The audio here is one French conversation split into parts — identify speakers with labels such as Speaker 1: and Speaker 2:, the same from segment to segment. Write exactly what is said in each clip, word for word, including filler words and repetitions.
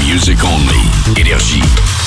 Speaker 1: Music only. Énergie.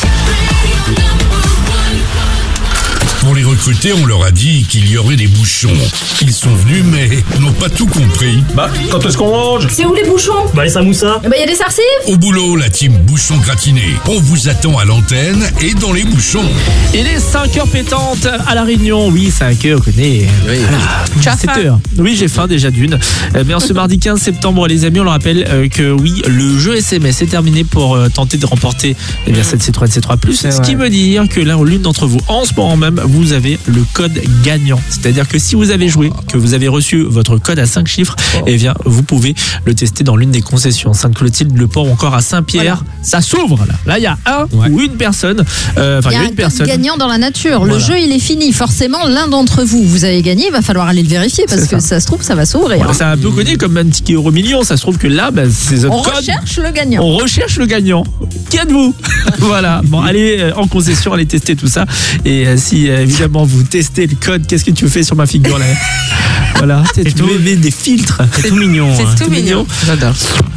Speaker 1: Pour les recruter, on leur a dit qu'il y aurait des bouchons. Ils sont venus, mais n'ont pas tout compris.
Speaker 2: Bah, quand est-ce qu'on mange?
Speaker 3: C'est où les bouchons?
Speaker 2: Bah, et Samoussa?
Speaker 3: Bah, y a des sarcifs?
Speaker 1: Au boulot, la team Bouchon Gratiné. On vous attend à l'antenne et dans les bouchons.
Speaker 4: Il est cinq heures pétantes à La Réunion. Oui, cinq heures, on connaît. Oui.
Speaker 5: Tu as
Speaker 4: sept
Speaker 5: faim?
Speaker 4: heures. Oui, j'ai faim déjà d'une. Euh, mais en ce mardi quinze septembre, les amis, on le rappelle euh, que oui, le jeu S M S est terminé pour euh, tenter de remporter eh bien, cette Citroën C trois plus. Ce qui veut dire que l'un ou l'une d'entre vous, en ce moment même, vous avez le code gagnant. C'est-à-dire que si vous avez joué, que vous avez reçu votre code à cinq chiffres, eh bien, vous pouvez le tester dans l'une des concessions. Sainte-Clotilde, Le Port ou encore à Saint-Pierre. Voilà. Ça s'ouvre là. Là, il y a un ouais. ou une personne. Euh, enfin,
Speaker 6: il y a,
Speaker 4: y a
Speaker 6: un
Speaker 4: une personne.
Speaker 6: gagnant dans la nature. Voilà. Le jeu, il est fini. Forcément, l'un d'entre vous, vous avez gagné. Il va falloir aller le vérifier parce que ça se trouve, ça va s'ouvrir.
Speaker 4: Voilà, c'est un peu connu comme un ticket euro million. Ça se trouve que là, bah, c'est
Speaker 6: On
Speaker 4: code.
Speaker 6: recherche le gagnant.
Speaker 4: On recherche le gagnant. Qui êtes-vous? Voilà. Bon, allez euh, en concession, allez tester tout ça. Et euh, si euh, évidemment vous testez le code, qu'est-ce que tu fais sur ma figure là? Voilà, tu mets des filtres.
Speaker 5: C'est tout mignon. C'est
Speaker 4: hein.
Speaker 5: tout mignon.
Speaker 4: J'adore.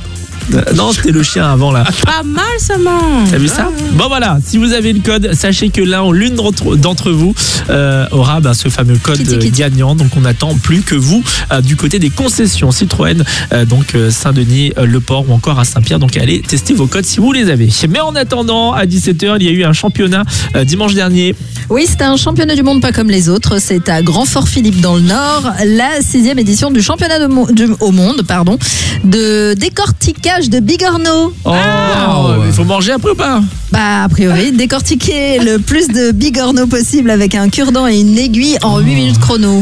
Speaker 4: Non, c'était le chien avant là.
Speaker 5: Pas mal ça, man.
Speaker 4: T'as vu ça? Bon voilà, si vous avez le code, sachez que l'un ou l'une d'entre, d'entre vous euh, aura bah, ce fameux code
Speaker 6: Kitty, kitty.
Speaker 4: gagnant. Donc on n'attend plus que vous euh, du côté des concessions Citroën, euh, donc euh, Saint-Denis, euh, Le Port ou encore à Saint-Pierre. Donc allez tester vos codes si vous les avez. Mais en attendant, à dix-sept heures, il y a eu un championnat euh, dimanche dernier.
Speaker 6: Oui, c'est un championnat du monde pas comme les autres. C'est à Grand-Fort-Philippe dans le Nord, la sixième édition du championnat de mo- du, au monde, pardon, de décortiquage de bigorneaux.
Speaker 4: Oh, ah, il faut manger après ou pas?
Speaker 6: Bah, a priori, décortiquer le plus de bigorneaux possible avec un cure-dent et une aiguille en huit minutes chrono.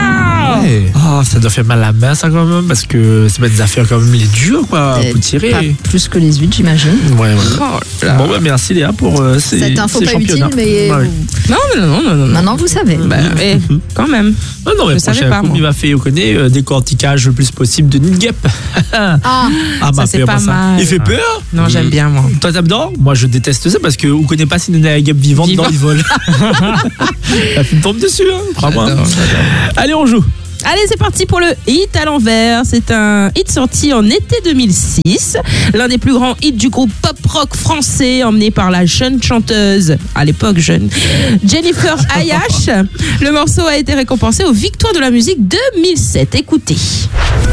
Speaker 4: Ah, ouais. Oh, ça doit faire mal à la main, ça, quand même, parce que c'est pas des affaires quand même les dures, quoi,
Speaker 6: Euh,
Speaker 4: pour tirer.
Speaker 6: Pas plus que les huîtres, j'imagine.
Speaker 4: Ouais, ouais. Oh, bon, bah, merci Léa pour euh, ces,
Speaker 6: Cette info
Speaker 4: ces
Speaker 6: pas
Speaker 4: championnats.
Speaker 6: utile, mais
Speaker 4: Ouais.
Speaker 5: Non, non, non, non, non.
Speaker 6: maintenant vous savez.
Speaker 5: Bah, eh, quand même.
Speaker 4: Ah non, mais
Speaker 5: Je
Speaker 4: prochain
Speaker 5: savais pas,
Speaker 4: coup,
Speaker 5: moi.
Speaker 4: il m'a fait, on connaît, euh, décortiquage le plus possible de nid de guêpe.
Speaker 6: Ah,
Speaker 4: Ah,
Speaker 5: Ça,
Speaker 4: bah,
Speaker 5: c'est
Speaker 4: fait
Speaker 5: pas
Speaker 4: ça.
Speaker 5: mal.
Speaker 4: Il fait peur?
Speaker 5: Non, j'aime bien, moi.
Speaker 4: Toi, t'aimes dedans? Moi, je déteste ça parce qu'on connaît pas si la guêpe vivante
Speaker 5: Vivant.
Speaker 4: dans les vols. La fille me tombe dessus, hein, crois-moi.
Speaker 5: J'adore, j'adore.
Speaker 4: Allez, on joue.
Speaker 5: Allez, c'est parti pour le hit à l'envers. C'est un hit sorti en été deux mille six. L'un des plus grands hits du groupe pop-rock français, emmené par la jeune chanteuse, à l'époque jeune, Jennifer Ayash. Le morceau a été récompensé aux Victoires de la musique deux mille sept. Écoutez.